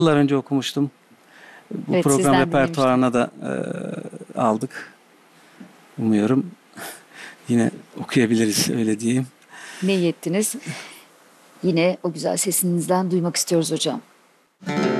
Yıllar önce okumuştum. Bu Evet, program sizden dinlemiştim. repertuarına da aldık. Umuyorum yine okuyabiliriz, öyle diyeyim. Ne iyi ettiniz. Yine o güzel sesinizden duymak istiyoruz hocam.